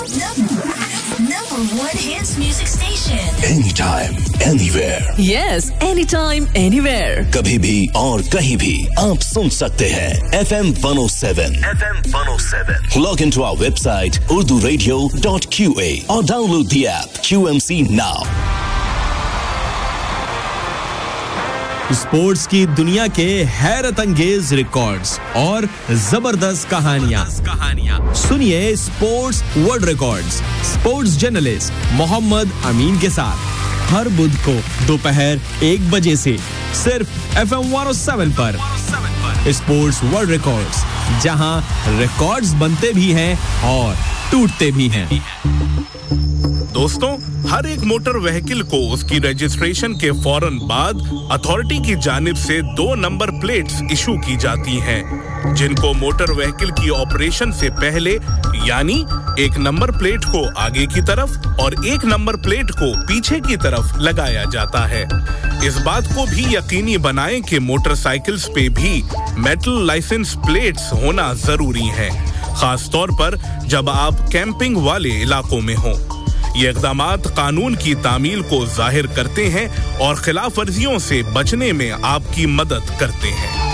Number one hits music station. Anytime, anywhere. Yes, anytime, anywhere. कभी भी और कहीं भी आप सुन सकते हैं FM 107. FM 107. Log into our website urduradio.qa or download the app QMC now. Sports की दुनिया के हैरत अंगेज रिकॉर्ड्स और जबरदस्त कहानियां सुनिए sports world records sports journalist Mohammad अमीन के साथ हर बुध को दोपहर 1 बजे से सिर्फ FM 107 पर स्पोर्ट्स वर्ल्ड रिकॉर्ड्स, जहां रिकॉर्ड्स बनते भी हैं और टूटते भी हैं। दोस्तों, हर एक मोटर व्हीकल को उसकी रजिस्ट्रेशन के फौरन बाद अथॉरिटी की जानिब से 2 नंबर प्लेट्स इशू की जाती हैं, जिनको मोटर व्हीकल की ऑपरेशन से पहले यानी एक नंबर प्लेट को आगे की तरफ और एक नंबर प्लेट को पीछे की तरफ लगाया जाता है। इस बात को भी यकीनी बनाएं कि मोटरसाइकिल्स पे भी मेटल लाइसेंस प्लेट्स होना जरूरी है, खास तौर पर जब आप कैंपिंग वाले इलाकों में हों। ये इक़दामात कानून की तामील को जाहिर करते हैं और खिलाफ वर्जियों से बचने में आपकी मदद करते हैं।